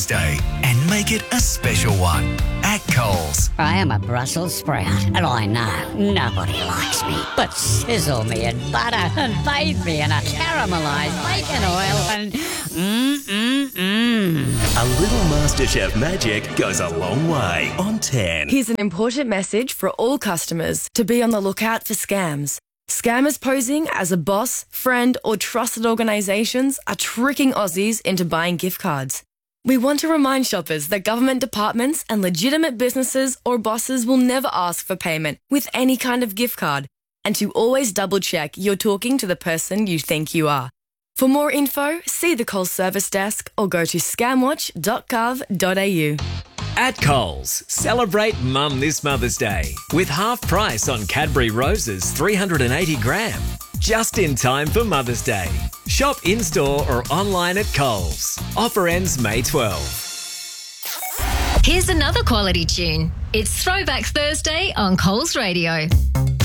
Day and make it a special one at Coles. I am a Brussels sprout, and I know nobody likes me. But sizzle me in butter and bathe me in a caramelised bacon oil and A little MasterChef magic goes a long way on 10. Here's an important message for all customers to be on the lookout for scams. Scammers posing as a boss, friend or trusted organisations are tricking Aussies into buying gift cards. We want to remind shoppers that government departments and legitimate businesses or bosses will never ask for payment with any kind of gift card, and to always double-check you're talking to the person you think you are. For more info, see the Coles service desk or go to scamwatch.gov.au. At Coles, celebrate Mum this Mother's Day with half price on Cadbury Roses 380 gram. Just in time for Mother's Day. Shop in-store or online at Coles. Offer ends May 12. Here's another quality tune. It's Throwback Thursday on Coles Radio.